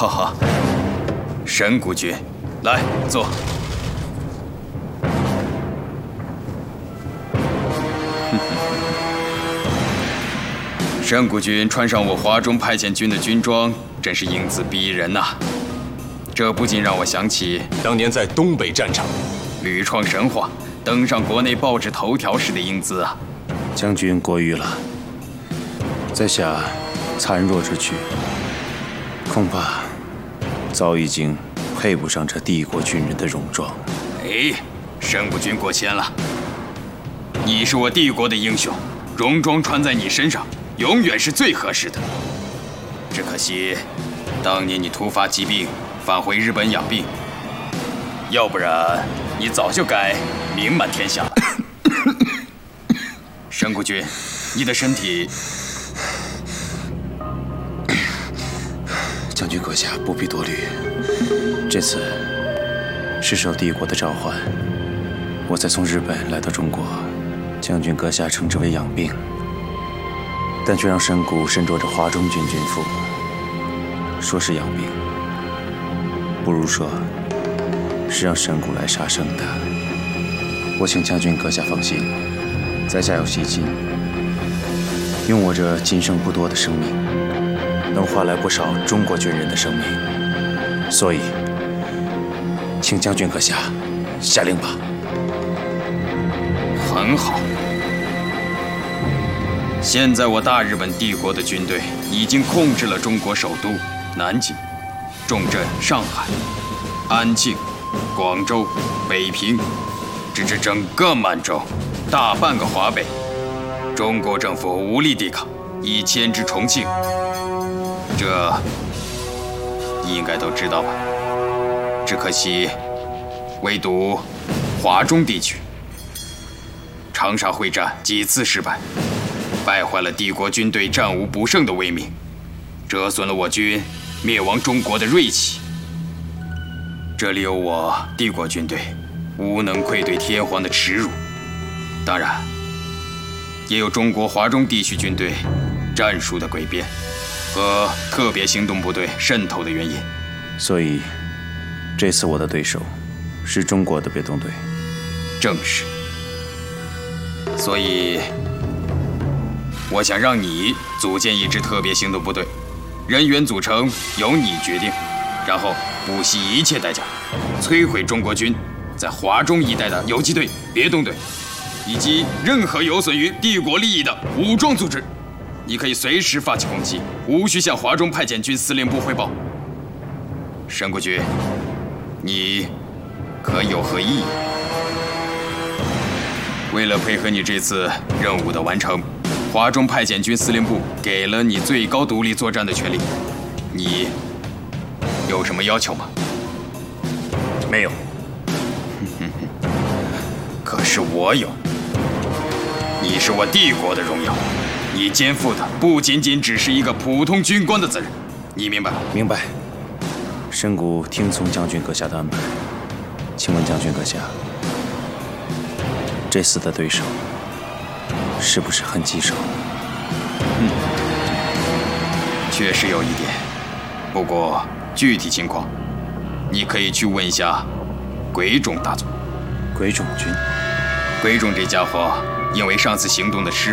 好，神谷君，来坐。神谷君穿上我华中派遣军的军装，真是英姿逼人呐！这不禁让我想起当年在东北战场屡创神话，登上国内报纸头条时的英姿啊！ 将军过誉了，在下残弱之躯，恐怕早已经配不上这帝国军人的戎装。 哎，神谷君过谦了。你是我帝国的英雄，戎装穿在你身上永远是最合适的。只可惜，当年你突发疾病返回日本养病，要不然你早就该名满天下了。神谷君，你的身体…… 将军阁下不必多虑，这次是受帝国的召唤，我才从日本来到中国。将军阁下称之为养病，但却让神谷身着着华中军军服，说是养病，不如说是让神谷来杀生的。我请将军阁下放心，在下有信心，用我这今生不多的生命，能换来不少中国军人的生命，所以，请将军阁下下令吧。 很好。现在我大日本帝国的军队已经控制了中国首都南京、重镇上海、安庆、广州、北平，直至整个满洲、大半个华北。中国政府无力抵抗，已迁至重庆。这你应该都知道吧？只可惜，唯独华中地区，长沙会战几次失败，败坏了帝国军队战无不胜的威名，折损了我军灭亡中国的锐气。这里有我帝国军队无能愧对天皇的耻辱，当然，也有中国华中地区军队战术的诡辩和特别行动部队渗透的原因。 所以，这次我的对手是中国的别动队。 正是。所以，我想让你组建一支特别行动部队，人员组成由你决定，然后不惜一切代价摧毁中国军在华中一带的游击队、别动队，以及任何有损于帝国利益的武装组织。你可以随时发起攻击，无需向华中派遣军司令部汇报。神谷君，你可有何异议？为了配合你这次任务的完成，华中派遣军司令部给了你最高独立作战的权利，你有什么要求吗？ 没有。 可是我有。你是我帝国的荣耀，你肩负的不仅仅只是一个普通军官的责任，你明白吗？ 明白。神谷听从将军阁下的安排。请问将军阁下，这次的对手是不是很棘手？ 确实有一点，不过具体情况，你可以去问一下鬼冢大佐。 鬼冢军， 鬼冢这家伙因为上次行动的失